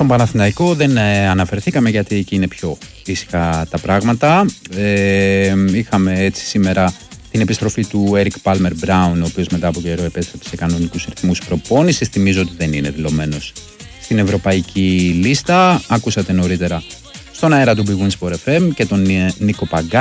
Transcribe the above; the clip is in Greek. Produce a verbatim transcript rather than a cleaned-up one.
Στον Παναθηναϊκό δεν ε, αναφερθήκαμε γιατί εκεί είναι πιο ήσυχα τα πράγματα. Ε, είχαμε έτσι σήμερα την επιστροφή του Eric Palmer Brown, ο οποίος μετά από καιρό επέστρεψε σε κανονικούς ρυθμούς προπόνησης. Θυμίζω ότι δεν είναι δηλωμένος στην ευρωπαϊκή λίστα. Ακούσατε νωρίτερα στον αέρα του Big Win Sport εφ εμ και τον Νίκο Παγκά